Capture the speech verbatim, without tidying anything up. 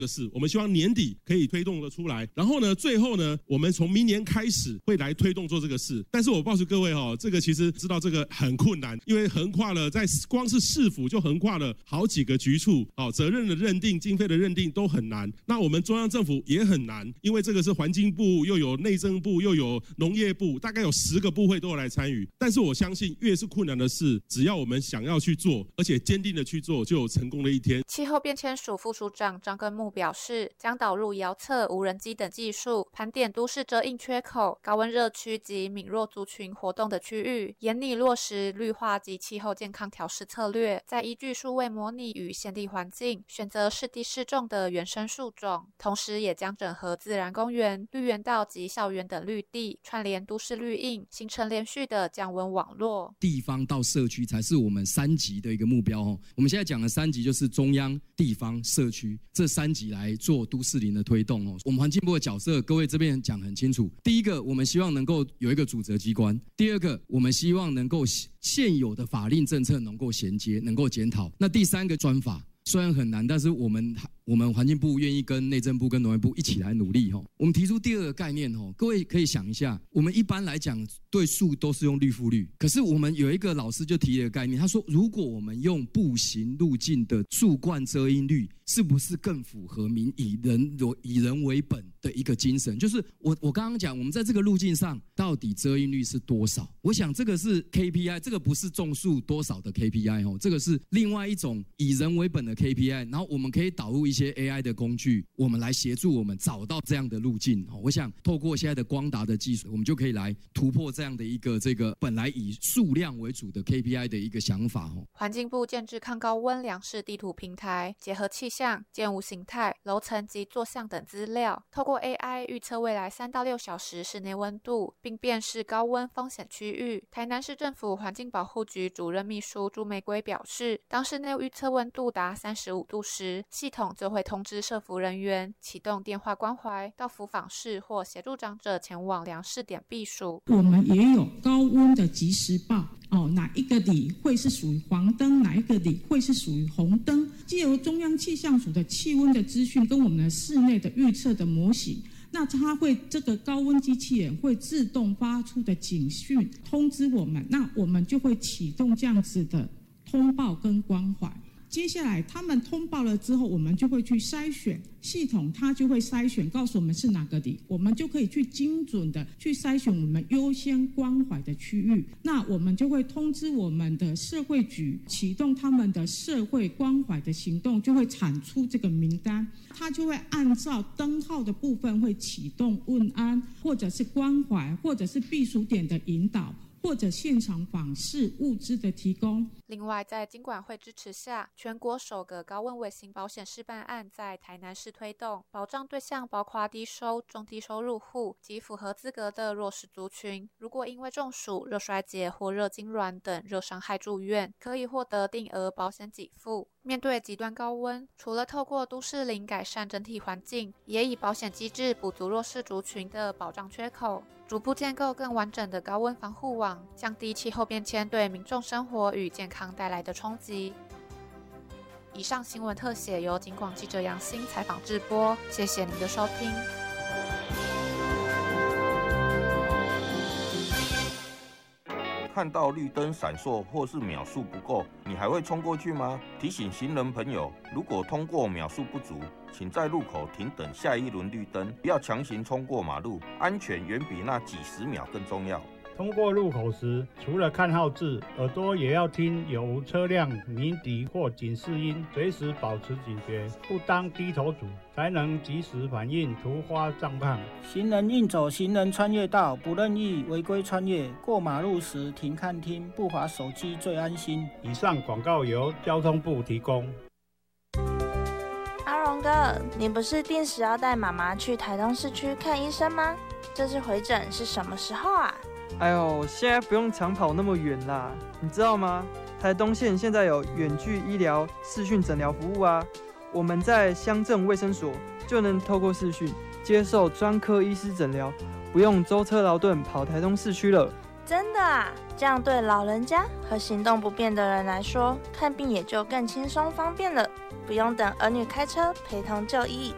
的事，我们希望年底可以推动的出来。然后呢，最后呢，我们从明年开始会来推动做这个事。但是我告诉各位哈，这个其实知道这个很困难，因为横跨了在光是市府就横跨了好几个局处，哦，责任的认定、经费的认定都很难。那我们中央政府也很难，因为这个是环境部，又有内政部，又有农业部，大概有十个部会都有来参与。但是我相信，越是困难的事，只要我们想要去做，而且坚定的去做，就有成功的一天。 气候变迁署副署长张根木表示，将导入遥测、无人机等技术，盘点都市遮阴缺口、高温热区及敏弱族群活动的区域，严拟落实绿化及气候健康调试策略，再依据数位模拟与现地环境，选择适地适种的原生树种，同时也将整合自然公园、绿园道及校园等绿地，串联都市绿荫，形成连续的降温网络。 地方到社区才是我们三级的一个目标。我们现在讲的三级就是中央、地方、社区这三级来做都市林的推动。我们环境部的角色，各位这边讲很清楚。第一个，我们希望能够有一个主责机关；第二个，我们希望能够现有的法令政策能够衔接、能够检讨。那第三个专法。虽然很难，但是我们我们环境部愿意跟内政部跟农业部一起来努力。我们提出第二个概念，各位可以想一下，我们一般来讲对树都是用绿覆率，可是我们有一个老师就提了一个概念，他说如果我们用步行路径的树冠遮阴率，是不是更符合民以人以人为本的一个精神？就是我我刚刚讲，我们在这个路径上到底遮阴率是多少？我想这个是 K P I， 这个不是种树多少的 K P I， 这个是另外一种以人为本的 K P I， 然后我们可以导入一些 A I 的工具，我们来协助我们找到这样的路径。我想透过现在的光达的技术，我们就可以来突破这样的一个这个本来以数量为主的 K P I 的一个想法。 环境部建置抗高温量视地图平台，结合气象、建物形态、楼层及坐向等资料，透过 A I 预测未来三到六小时室内温度，并辨识高温风险区域。台南市政府环境保护局主任秘书朱玫瑰表示，当室内预测温度达三十五度时，系统就会通知社福人员启动电话关怀，到辅访室或协助长者前往量视点避暑。 我们也有高温的即时报。哦，哪一个里会是属于黄灯，哪一个里会是属于红灯？藉由中央气象署的气温的资讯跟我们的室内的预测的模型，那它会这个高温机器人会自动发出的警讯通知我们，那我们就会启动这样子的通报跟关怀。接下来他们通报了之后，我们就会去筛选，系统它就会筛选告诉我们是哪个里，我们就可以去精准的去筛选我们优先关怀的区域。那我们就会通知我们的社会局启动他们的社会关怀的行动，就会产出这个名单，它就会按照灯号的部分会启动问安，或者是关怀，或者是避暑点的引导，或者现场访视物资的提供。 另外，在金管会支持下，全国首个高温微型保险示范案在台南市推动，保障对象包括低收、中低收入户及符合资格的弱势族群。如果因为中暑、热衰竭或热痉挛等热伤害住院，可以获得定额保险给付。面对极端高温，除了透过都市林改善整体环境，也以保险机制补足弱势族群的保障缺口，逐步建构更完整的高温防护网，降低气候变迁对民众生活与健康带来的冲击。以上新闻特写由警广记者杨欣采访直播，谢谢您的收听。 看到绿灯闪烁或是秒数不够，你还会冲过去吗？提醒行人朋友，如果通过秒数不足，请在路口停等下一轮绿灯，不要强行冲过马路，安全远比那几十秒更重要。 通过路口时，除了看号志，耳朵也要听有无车辆鸣笛或警示音，随时保持警觉，不当低头族，才能及时反应突发状况。 行人应走行人穿越道，不任意违规穿越。过马路时停看听，不滑手机最安心。 以上广告由交通部提供。 阿荣哥，你不是定时要带妈妈去台东市区看医生吗？这次回诊是什么时候啊？ 哎呦，现在不用长跑那么远啦，你知道吗？台东县现在有远距医疗视讯诊疗服务啊，我们在乡镇卫生所就能透过视讯接受专科医师诊疗，不用舟车劳顿跑台东市区了。 真的啊？这样对老人家和行动不便的人来说，看病也就更轻松方便了，不用等儿女开车陪同就医。